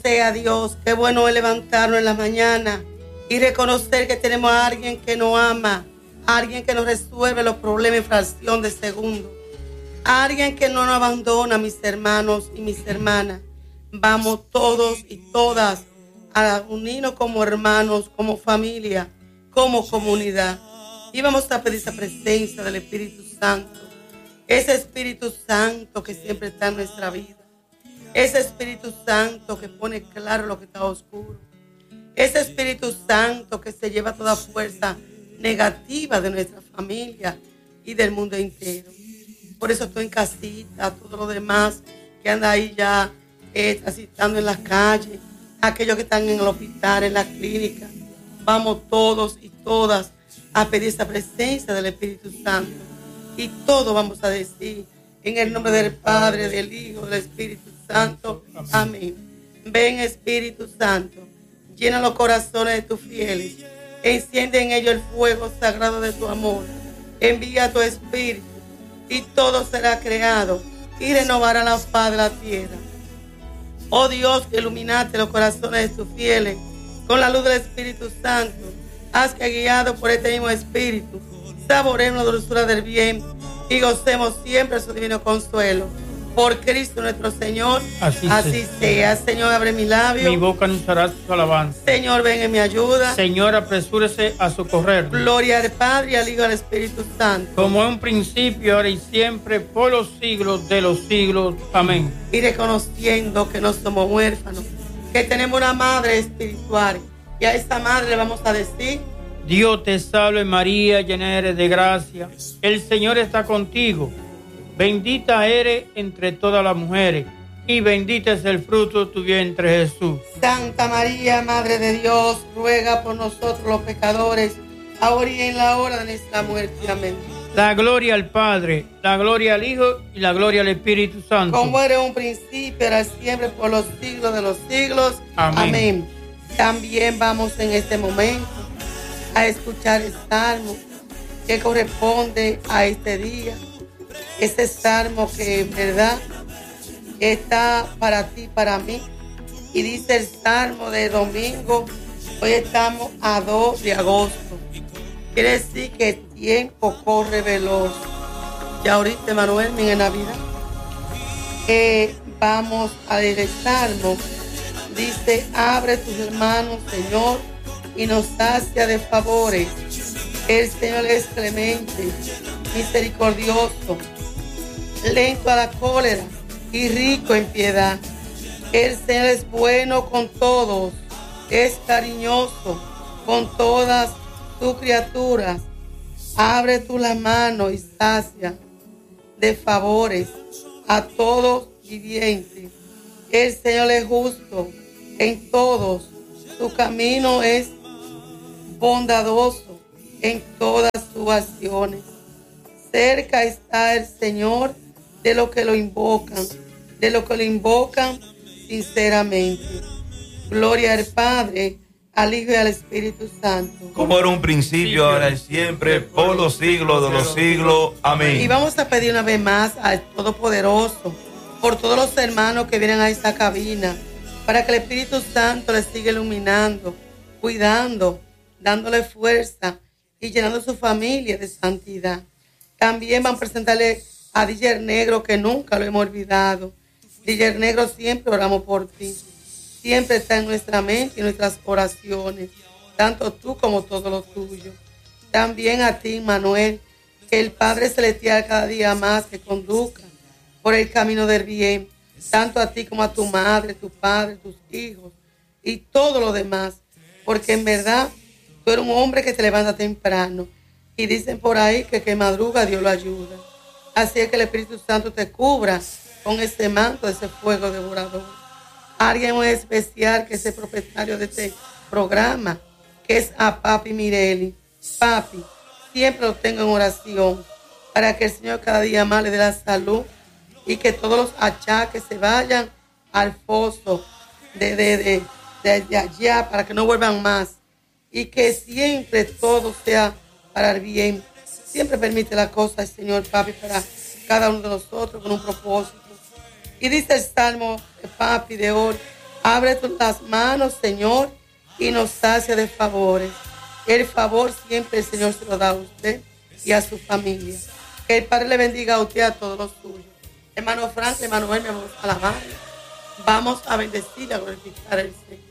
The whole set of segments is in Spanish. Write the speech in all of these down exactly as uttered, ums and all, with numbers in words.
sea Dios, qué bueno es levantarnos en la mañana y reconocer que tenemos a alguien que nos ama, a alguien que nos resuelve los problemas en fracción de segundo, a alguien que no nos abandona, mis hermanos y mis hermanas. Vamos todos y todas a unirnos como hermanos, como familia, como comunidad. Y vamos a pedir esa presencia del Espíritu Santo, ese Espíritu Santo que siempre está en nuestra vida, ese Espíritu Santo que pone claro lo que está oscuro, ese Espíritu Santo que se lleva toda fuerza negativa de nuestra familia y del mundo entero. Por eso estoy en casita, todo lo demás que anda ahí ya eh, transitando en las calles, aquellos que están en el hospital, en la clínica. Vamos todos y todas a pedir esa presencia del Espíritu Santo. Y todo vamos a decir en el nombre del Padre, del Hijo, del Espíritu Santo. Amén. Ven, Espíritu Santo, llena los corazones de tus fieles, enciende en ellos el fuego sagrado de tu amor. Envía tu Espíritu y todo será creado y renovará la faz de la tierra. Oh Dios, que iluminaste los corazones de tus fieles con la luz del Espíritu Santo, haz que guiados por este mismo Espíritu saboremos la dulzura del bien y gocemos siempre su divino consuelo. Por Cristo nuestro Señor, así, así sea. Señor, abre mi labio. Mi boca anunciará su alabanza. Señor, ven en mi ayuda. Señor, apresúrese a socorrer. Gloria al Padre, al Hijo y al Espíritu Santo. Como en un principio, ahora y siempre, por los siglos de los siglos. Amén. Y reconociendo que no somos huérfanos, que tenemos una madre espiritual. Y a esta madre le vamos a decir: Dios te salve María, llena eres de gracia. El Señor está contigo. Bendita eres entre todas las mujeres, y bendito es el fruto de tu vientre, Jesús. Santa María, Madre de Dios, ruega por nosotros los pecadores, ahora y en la hora de nuestra muerte. Amén. La gloria al Padre, la gloria al Hijo y la gloria al Espíritu Santo. Como era un principio, ahora siempre, por los siglos de los siglos. Amén. Amén. También vamos en este momento a escuchar el salmo que corresponde a este día. Ese salmo que en verdad está para ti, para mí. Y dice el salmo de domingo, hoy estamos a dos de agosto. Quiere decir que el tiempo corre veloz. Ya ahorita, Manuel, en Navidad. Eh, vamos a leer el salmo. Dice: abre tus manos, Señor, y nos sacia de favores. El Señor es clemente, misericordioso, lento a la cólera y rico en piedad. El Señor es bueno con todos, es cariñoso con todas sus criaturas. Abre tú la mano y sacia de favores a todos vivientes. El Señor es justo en todos, su camino es bondadoso en todas sus acciones. Cerca está el Señor de los que lo invocan, de los que lo invocan sinceramente. Gloria al Padre, al Hijo y al Espíritu Santo. Como era un principio, ahora y siempre, por los siglos de los siglos. Amén. Y vamos a pedir una vez más al Todopoderoso, por todos los hermanos que vienen a esta cabina, para que el Espíritu Santo les siga iluminando, cuidando, dándole fuerza y llenando su familia de santidad. También van a presentarle a D J Negro, que nunca lo hemos olvidado. D J Negro, siempre oramos por ti. Siempre está en nuestra mente y nuestras oraciones, tanto tú como todo lo tuyo. También a ti, Manuel, que el Padre Celestial cada día más te conduzca por el camino del bien, tanto a ti como a tu madre, tu padre, tus hijos y todo lo demás, porque en verdad tú eres un hombre que se levanta temprano y dicen por ahí que que madruga Dios lo ayuda. Así es que el Espíritu Santo te cubra con ese manto, ese fuego devorador. Alguien muy especial que es el propietario de este programa, que es a Papi Mireli. Papi, siempre lo tengo en oración para que el Señor cada día más le dé la salud y que todos los achaques se vayan al foso de, de, de, de, de allá, para que no vuelvan más, y que siempre todo sea para el bien. Siempre permite la cosa el Señor, Papi, para cada uno de nosotros con un propósito. Y dice el Salmo de Papi de hoy, Abre tus las manos, Señor, y nos sacia de favores. El favor siempre el Señor se lo da a usted y a su familia. Que el Padre le bendiga a usted y a todos los suyos. Hermano Frank, hermano Hermes, vamos a alabarle. Vamos a bendecir y a glorificar al Señor.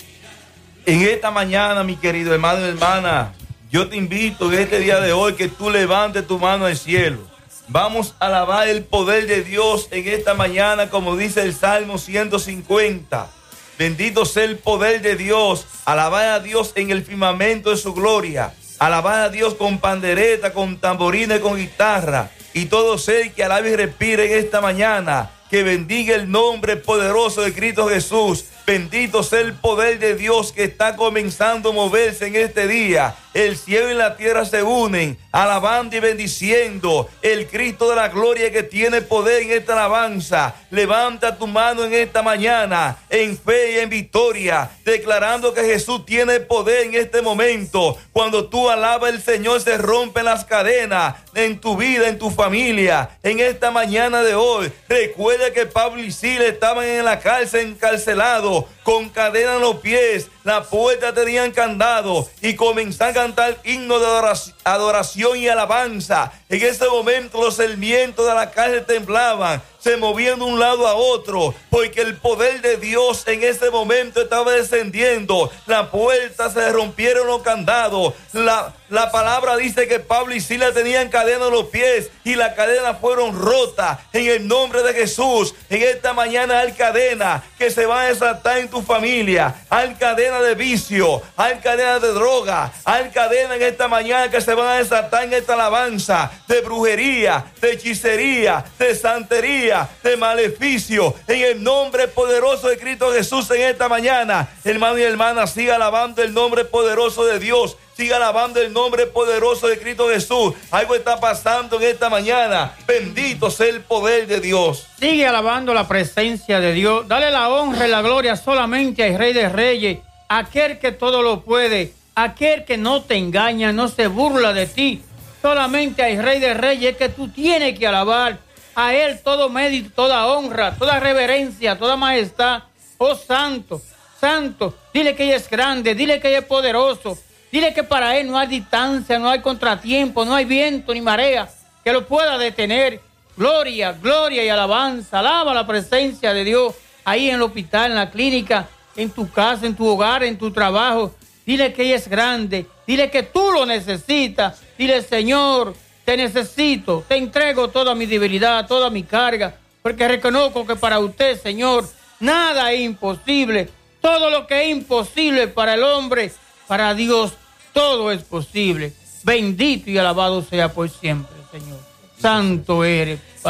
En esta mañana, mi querido hermano y hermana, yo te invito en este día de hoy que tú levantes tu mano al cielo. Vamos a alabar el poder de Dios en esta mañana, como dice el Salmo ciento cincuenta. Bendito sea el poder de Dios. Alabar a Dios en el firmamento de su gloria. Alabar a Dios con pandereta, con tamborines, con guitarra. Y todo ser que alabe y respire en esta mañana, que bendiga el nombre poderoso de Cristo Jesús. Bendito sea el poder de Dios que está comenzando a moverse en este día. El cielo y la tierra se unen, alabando y bendiciendo el Cristo de la gloria que tiene poder en esta alabanza. Levanta tu mano en esta mañana, en fe y en victoria, declarando que Jesús tiene poder en este momento. Cuando tú alabas al Señor, se rompen las cadenas en tu vida, en tu familia. En esta mañana de hoy, recuerda que Pablo y Silas estaban en la cárcel encarcelados, con cadena en los pies, la puerta tenían candado y comenzaron a cantar himnos de adoración y alabanza. En ese momento los sarmientos de la cárcel temblaban, se movían de un lado a otro, porque el poder de Dios en ese momento estaba descendiendo. La puerta se rompieron los candados. La, la palabra dice que Pablo y Silas tenían cadena en los pies y las cadenas fueron rotas en el nombre de Jesús. En esta mañana hay cadenas que se van a desatar en tu familia. Hay cadenas de vicio, hay cadenas de droga, hay cadenas en esta mañana que se van a desatar en esta alabanza, de brujería, de hechicería, de santería, de maleficio, en el nombre poderoso de Cristo Jesús. En esta mañana, hermano y hermana, siga alabando el nombre poderoso de Dios, siga alabando el nombre poderoso de Cristo Jesús. Algo está pasando en esta mañana. Bendito sea el poder de Dios. Sigue alabando la presencia de Dios. Dale la honra y la gloria solamente al Rey de Reyes, aquel que todo lo puede, aquel que no te engaña, no se burla de ti. Solamente al Rey de Reyes que tú tienes que alabar. A Él todo mérito, toda honra, toda reverencia, toda majestad. Oh santo, santo, dile que Él es grande, dile que Él es poderoso, dile que para Él no hay distancia, no hay contratiempo, no hay viento ni marea que lo pueda detener. Gloria, gloria y alabanza. Alaba la presencia de Dios ahí en el hospital, en la clínica, en tu casa, en tu hogar, en tu trabajo. Dile que Él es grande, dile que tú lo necesitas. Dile, Señor, te necesito, te entrego toda mi debilidad, toda mi carga, porque reconozco que para usted, Señor, nada es imposible. Todo lo que es imposible para el hombre, para Dios, todo es posible. Bendito y alabado sea por siempre, Señor. Santo eres, Padre.